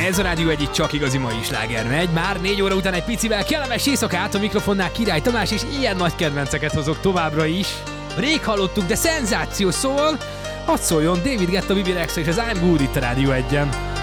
Ez a Rádió Egy, itt csak igazi mai sláger megy. Már 4 óra után egy picivel kellemes éjszakát, a mikrofonnál Király Tamás, és ilyen nagy kedvenceket hozok továbbra is. Rég hallottuk, de szenzáció, szól. Hadd szóljon David Guetta, Bibi Rexha és az I'm Good itt a Rádió Egyen.